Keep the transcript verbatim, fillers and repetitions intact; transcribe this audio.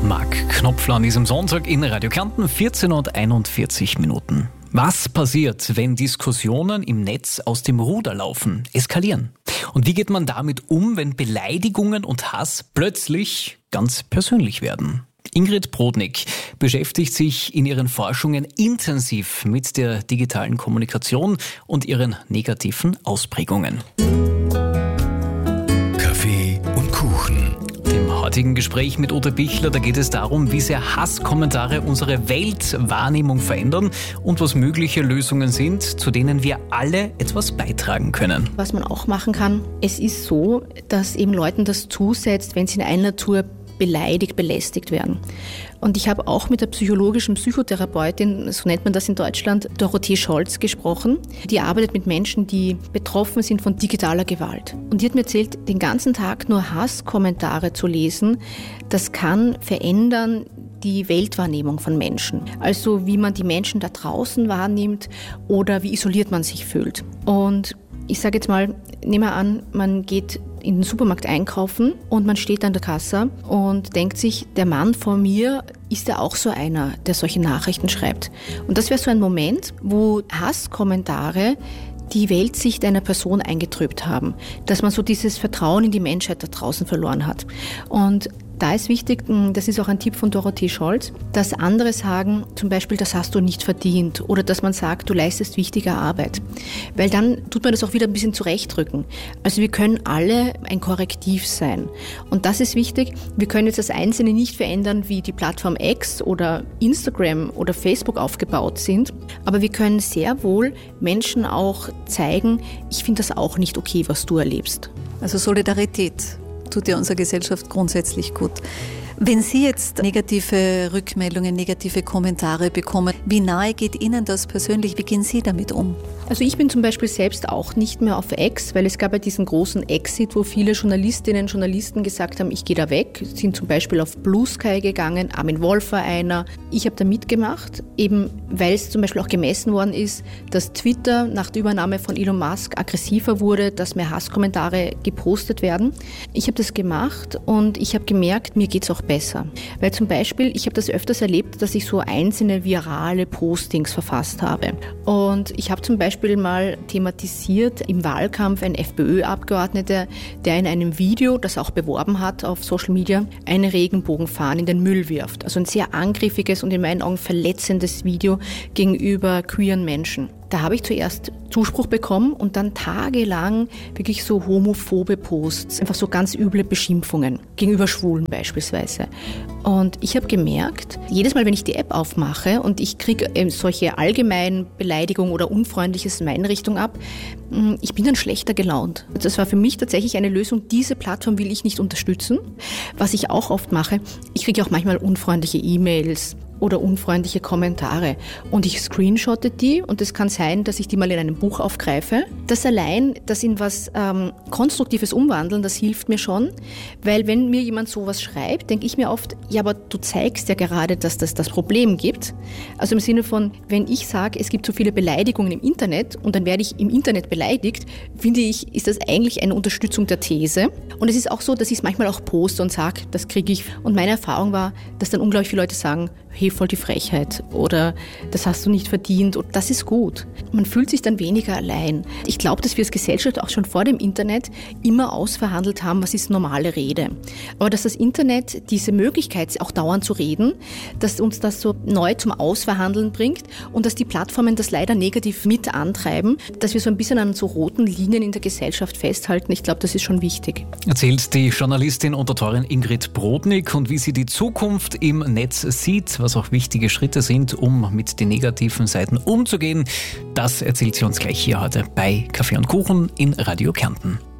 Marc Knopfler an diesem Sonntag in Radio Kärnten, vierzehn Uhr einundvierzig Minuten. Was passiert, wenn Diskussionen im Netz aus dem Ruder laufen, eskalieren? Und wie geht man damit um, wenn Beleidigungen und Hass plötzlich ganz persönlich werden? Ingrid Brodnik beschäftigt sich in ihren Forschungen intensiv mit der digitalen Kommunikation und ihren negativen Ausprägungen. Kaffee und Kuchen. Im heutigen Gespräch mit Ute Bichler, da geht es darum, wie sehr Hasskommentare unsere Weltwahrnehmung verändern und was mögliche Lösungen sind, zu denen wir alle etwas beitragen können. Was man auch machen kann, es ist so, dass eben Leuten das zusetzt, wenn sie in einer Tour beleidigt, belästigt werden. Und ich habe auch mit der psychologischen Psychotherapeutin, so nennt man das in Deutschland, Dorothee Scholz gesprochen. Die arbeitet mit Menschen, die betroffen sind von digitaler Gewalt. Und die hat mir erzählt, den ganzen Tag nur Hasskommentare zu lesen, das kann verändern die Weltwahrnehmung von Menschen. Also wie man die Menschen da draußen wahrnimmt oder wie isoliert man sich fühlt. Und ich sage jetzt mal, nehmen wir an, man geht in den Supermarkt einkaufen und man steht an der Kasse und denkt sich, der Mann vor mir, ist ja auch so einer, der solche Nachrichten schreibt. Und das wäre so ein Moment, wo Hasskommentare die Weltsicht einer Person eingetrübt haben, dass man so dieses Vertrauen in die Menschheit da draußen verloren hat. Und da ist wichtig, das ist auch ein Tipp von Dorothee Scholz, dass andere sagen, zum Beispiel, das hast du nicht verdient oder dass man sagt, du leistest wichtige Arbeit. Weil dann tut man das auch wieder ein bisschen zurechtrücken. Also wir können alle ein Korrektiv sein. Und das ist wichtig. Wir können jetzt das Einzelne nicht verändern, wie die Plattform X oder Instagram oder Facebook aufgebaut sind. Aber wir können sehr wohl Menschen auch zeigen, ich finde das auch nicht okay, was du erlebst. Also Solidarität tut ja unserer Gesellschaft grundsätzlich gut. Wenn Sie jetzt negative Rückmeldungen, negative Kommentare bekommen, wie nahe geht Ihnen das persönlich? Wie gehen Sie damit um? Also ich bin zum Beispiel selbst auch nicht mehr auf X, weil es gab ja diesen großen Exit, wo viele Journalistinnen und Journalisten gesagt haben, ich gehe da weg, sind zum Beispiel auf Blue Sky gegangen, Armin Wolf war einer. Ich habe da mitgemacht, eben weil es zum Beispiel auch gemessen worden ist, dass Twitter nach der Übernahme von Elon Musk aggressiver wurde, dass mehr Hasskommentare gepostet werden. Ich habe das gemacht und ich habe gemerkt, mir geht es auch besser. Weil zum Beispiel, ich habe das öfters erlebt, dass ich so einzelne virale Postings verfasst habe. Und ich habe zum Beispiel mal thematisiert im Wahlkampf ein FPÖ-Abgeordneter, der in einem Video, das er auch beworben hat auf Social Media, eine Regenbogenfahne in den Müll wirft. Also ein sehr angriffiges und in meinen Augen verletzendes Video gegenüber queeren Menschen. Da habe ich zuerst Zuspruch bekommen und dann tagelang wirklich so homophobe Posts, einfach so ganz üble Beschimpfungen gegenüber Schwulen beispielsweise. Und ich habe gemerkt, jedes Mal, wenn ich die App aufmache und ich kriege solche allgemeinen Beleidigungen oder Unfreundliches in meine Richtung ab, ich bin dann schlechter gelaunt. Das war für mich tatsächlich eine Lösung. Diese Plattform will ich nicht unterstützen. Was ich auch oft mache, ich kriege auch manchmal unfreundliche E-Mails oder unfreundliche Kommentare. Und ich screenshotte die und es kann sein, dass ich die mal in einem Buch aufgreife. Das allein, das in was ähm, Konstruktives umwandeln, das hilft mir schon. Weil wenn mir jemand sowas schreibt, denke ich mir oft, ja, aber du zeigst ja gerade, dass das das Problem gibt. Also im Sinne von, wenn ich sage, es gibt so viele Beleidigungen im Internet und dann werde ich im Internet beleidigt, finde ich, ist das eigentlich eine Unterstützung der These. Und es ist auch so, dass ich es manchmal auch poste und sage, das kriege ich. Und meine Erfahrung war, dass dann unglaublich viele Leute sagen, hey, voll die Frechheit oder das hast du nicht verdient und das ist gut. Man fühlt sich dann weniger allein. Ich glaube, dass wir als Gesellschaft auch schon vor dem Internet immer ausverhandelt haben, was ist normale Rede. Aber dass das Internet diese Möglichkeit, auch dauernd zu reden, dass uns das so neu zum Ausverhandeln bringt und dass die Plattformen das leider negativ mit antreiben, dass wir so ein bisschen an so roten Linien in der Gesellschaft festhalten. Ich glaube, das ist schon wichtig. Erzählt die Journalistin und Autorin Ingrid Brodnik und wie sie die Zukunft im Netz sieht, was auch wichtige Schritte sind, um mit den negativen Seiten umzugehen. Das erzählt sie uns gleich hier heute bei Kaffee und Kuchen in Radio Kärnten.